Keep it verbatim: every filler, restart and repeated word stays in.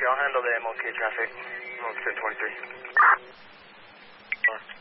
I'll handle the M L K traffic. I'm on ten twenty-three.